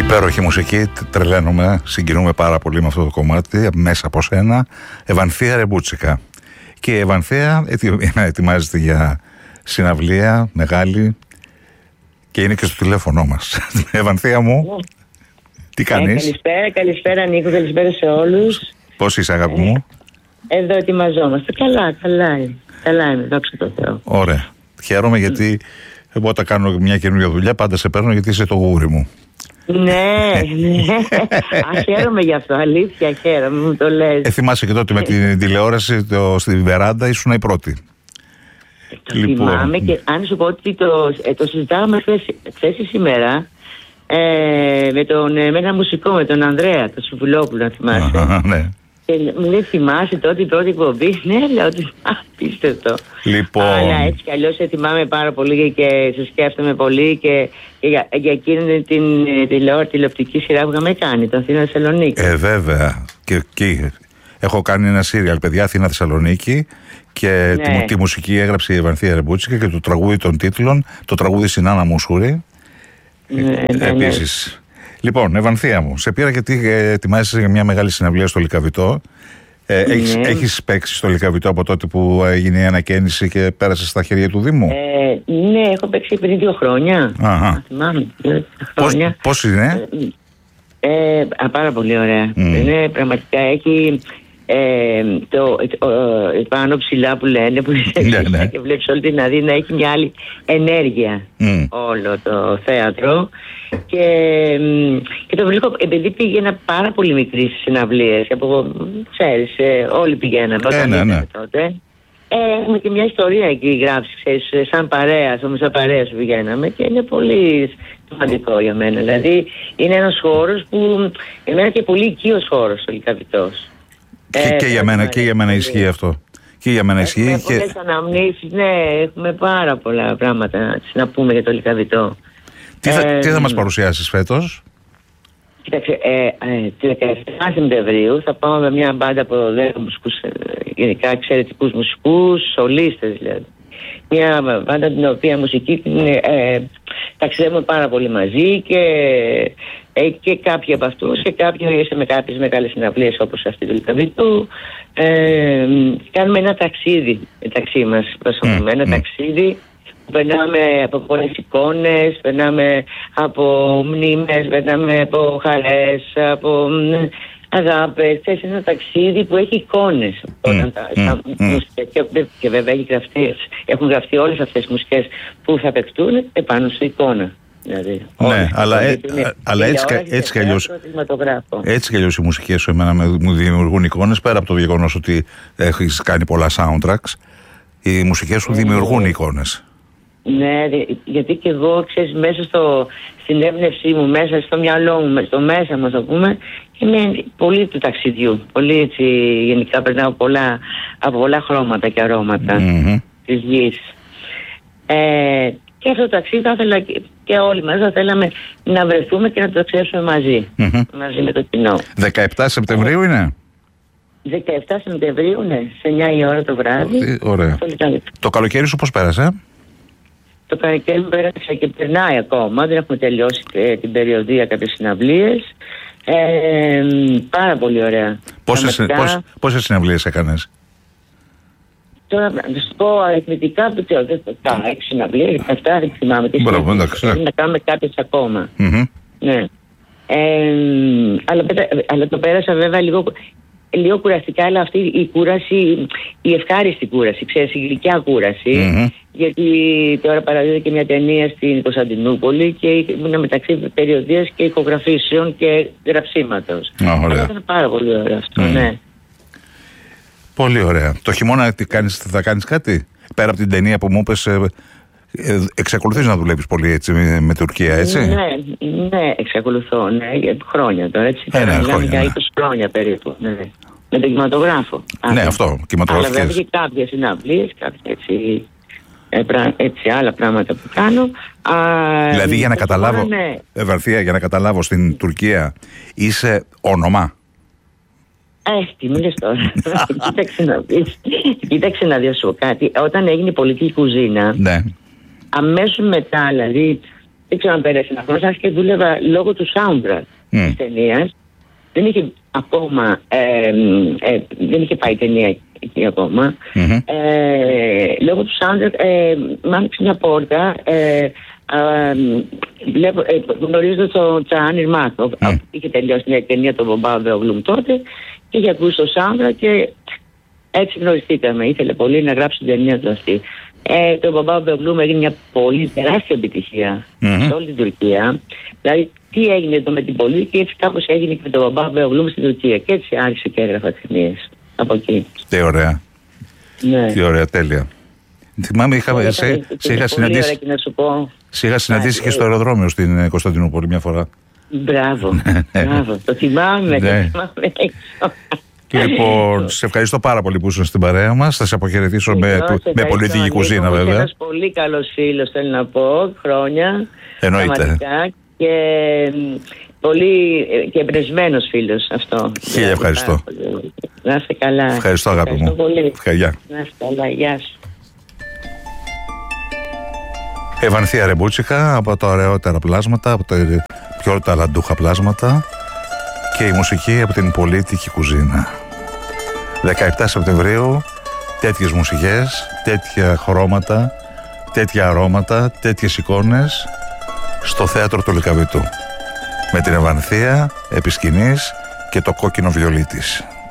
Υπέροχη μουσική, τρελαίνουμε, συγκινούμε πάρα πολύ με αυτό το κομμάτι, μέσα από σένα. Ευανθία Ρεμπούτσικα. Και η Ευανθία ετοιμάζεται για συναυλία μεγάλη και είναι και στο τηλέφωνο μας. Ευανθία μου, τι κάνεις? Καλησπέρα Νίκο, καλησπέρα σε όλους. Πώς είσαι αγάπη μου? Εδώ ετοιμαζόμαστε. Καλά είμαι, δόξα τω Θεώ. Ωραία. Χαίρομαι γιατί εγώ όταν κάνω μια καινούργια δουλειά πάντα σε παίρνω γιατί είσαι το γούρι μου. Ναι. Χαίρομαι γι' αυτό, αλήθεια χαίρομαι, μου το λες. Θυμάσαι και τότε με την τηλεόραση στην βεράντα ήσουν η πρώτη. Το θυμάμαι και αν σου πω ότι το συζητάγαμε χθες ή σήμερα με ένα μουσικό, με τον Ανδρέα, τον Σουβουλόπουλο, να θυμάσαι. Ναι. Και μου λέει, θυμάσαι τότε η πρώτη εκπομπή? Ναι, λέω ότι απίστευτο. Λοιπόν. Αλλά έτσι κι αλλιώς σε θυμάμαι πάρα πολύ και σε σκέφτομαι πολύ και για εκείνη την τηλεοπτική σειρά που είχαμε κάνει, το Αθήνα Θεσσαλονίκη. Βέβαια. Και έχω κάνει ένα σύριαλ, παιδιά, Αθήνα Θεσσαλονίκη. Και ναι. τη μουσική έγραψε η Ευανθία Ρεμπούτσικα και το τραγούδι των τίτλων, το τραγούδι στην Άννα Μουσούρη. Ναι, επίσης. Ναι. Λοιπόν, Ευανθία μου, σε πήρα γιατί ετοιμάζεσαι για μια μεγάλη συναυλία στο Λυκαβητό. Έχεις παίξει στο Λυκαβητό από τότε που έγινε η ανακαίνιση και πέρασε στα χέρια του Δήμου? Ναι, έχω παίξει πριν 2 χρόνια. Θυμάμαι, 2 χρόνια. Πώς είναι? Πάρα πολύ ωραία. Είναι πραγματικά, έχει πάνω ψηλά που λένε, που είσαι και βλέπεις όλη την Αθήνα, έχει μια άλλη ενέργεια όλο το θέατρο και το βρίσκω, επειδή πήγαινα πάρα πολύ μικρή στις συναυλίες, ξέρεις, όλοι πηγαίναμε όταν ήταν τότε. Έχουμε και μια ιστορία εκεί γράψει, ξέρεις, σαν παρέα, σαν παρέα σου πηγαίναμε και είναι πολύ σημαντικό για μένα. Δηλαδή είναι ένας χώρος που εμένα και πολύ οικείος χώρος ο Λυκαβητός. Και για μένα ισχύει αυτό. Και για μένα ισχύει. Έχουμε πολλές αναμνήσεις, ναι, έχουμε πάρα πολλά πράγματα να πούμε για το Λυκαβητό. Τι θα μας παρουσιάσεις φέτος? Κοίταξε, τη 17 Σεπτεμβρίου θα πάμε με μια μπάντα από 10 μουσικούς, γενικά εξαιρετικούς μουσικούς, σολίστες δηλαδή. Μια μπάντα την οποία μουσική ταξιδεύουμε πάρα πολύ μαζί και κάποιοι από αυτούς και κάποιοι με κάποιες μεγάλες συναυλίες όπως αυτή του Λυκαβητού. Κάνουμε ένα ταξίδι μεταξύ μας, ένα ταξίδι. Περνάμε από πολλές εικόνες, περνάμε από μνήμες, περνάμε από χαρές, από αγάπες. Θες ένα ταξίδι που έχει εικόνες. Και βέβαια έχουν γραφτεί όλες αυτές τις μουσικές που θα παιχτούν επάνω στην εικόνα. Δηλαδή, ναι, αλλά έτσι κι αλλιώς οι μουσικές σου εμένα μου δημιουργούν εικόνες, πέρα από το γεγονός ότι έχεις κάνει πολλά soundtracks, οι μουσικές σου δημιουργούν εικόνες. Ναι, γιατί και εγώ, ξέρεις, μέσα στην έμπνευσή μου, μέσα στο μυαλό μου, στο μέσα μας, το πούμε, είμαι πολύ του ταξιδιού. Πολύ έτσι, γενικά περνάω από πολλά χρώματα και αρώματα της γης. Και αυτό το ταξίδι θα ήθελα και όλοι μας θα θέλαμε να βρεθούμε και να το ταξιδέψουμε μαζί με το κοινό. 17 Σεπτεμβρίου είναι? 17 Σεπτεμβρίου, ναι, σε 9 η ώρα το βράδυ. Ωραία. Το καλοκαίρι σου πώς πέρασε? Το καλοκαίρι μου πέρασε και περνάει ακόμα, δεν έχουμε τελειώσει την περιοδία κάποιες συναυλίες. Πάρα πολύ ωραία. Πόσες συναυλίες έκανες? Τώρα να σου πω αριθμητικά, δεν ξέρω, 6 συναυλίες, 7 δεν θυμάμαι. Να κάνουμε κάποιες ακόμα. Ναι. Αλλά το πέρασα βέβαια λίγο κουραστικά, αλλά αυτή η κούραση, η ευχάριστη κούραση, ξέρεις, η γλυκιά κούραση. Γιατί τώρα παραδίδεται και μια ταινία στην Κωνσταντινούπολη και ήμουν μεταξύ περιοδίας και ηχογραφήσεων και γραψίματος. Ήταν πάρα πολύ ωραίο αυτό, ναι. Πολύ ωραία. Το χειμώνα θα κάνεις κάτι? Πέρα από την ταινία που μου είπες, εξακολουθείς να δουλεύεις πολύ έτσι με Τουρκία, έτσι? Ναι, εξακολουθώ, ναι, για χρόνια τώρα, έτσι. Μιλάμε για 20 χρόνια περίπου, ναι. Με τον κινηματογράφο. Ναι, αυτό, κινηματογραφικές. Αλλά βέβαια και κάποιες συναυλίες, κάποια έτσι άλλα πράγματα που κάνω. Δηλαδή για να καταλάβω, Ευανθία, για να καταλάβω, στην Τουρκία είσαι όνομα? Τι μου λες τώρα? Κοίταξε να δεις κάτι. Όταν έγινε η πολιτική κουζίνα, αμέσως μετά, δηλαδή δεν ξέρω αν πέρασε ένα χρόνο, άρχισα και δούλευα λόγω του soundtrack της ταινίας. Δεν είχε ακόμα, δεν είχε πάει η ταινία εκεί ακόμα. Λόγω του soundtrack μ' άνοιξε μια πόρτα. Γνωρίζω τον Τσαάν Ιρμάκοφ. Είχε τελειώσει μια ταινία τον Μπομπά Μπεογλούμ τότε και είχε ακούσει το soundtrack και έτσι γνωριστήκαμε. Ήθελε πολύ να γράψει την ταινία του αυτή. Το Μπομπά Μπεογλούμ έγινε μια πολύ τεράστια επιτυχία σε όλη την Τουρκία. Δηλαδή, τι έγινε εδώ με την πολιτική και έτσι κάπως έγινε και με τον Μπομπά Μπεογλούμ στην Τουρκία. Και έτσι άρχισε και έγραφα ταινίες από εκεί. Τι ωραία. Ναι. Τι ωραία, τέλεια. Θυμάμαι, σε είχα συναντήσει και στο αεροδρόμιο στην Κωνσταντινούπολη μια φορά. Μπράβο, μπράβο. Το θυμάμαι. Λοιπόν, σε ευχαριστώ πάρα πολύ που ήσουν στην παρέα μας. Θα σε αποχαιρετήσω με πολιτική κουζίνα, βέβαια. Ένας πολύ καλός φίλος, θέλω να πω, χρόνια. Εννοείται. Και πολύ και εμπνευσμένος φίλος αυτό. Χίλια ευχαριστώ. Να είστε καλά. Ευχαριστώ, αγάπη μου. Γεια. Να είστε καλά, γεια σου. Ευανθία Ρεμπούτσικα, από τα ωραιότερα πλάσματα, από τα πιο ταλαντούχα πλάσματα, και η μουσική από την πολιτική κουζίνα. 17 Σεπτεμβρίου, τέτοιες μουσικές, τέτοια χρώματα, τέτοια αρώματα, τέτοιες εικόνες στο θέατρο του Λυκαβητού, με την Ευανθία επί σκηνής και το κόκκινο βιολί της.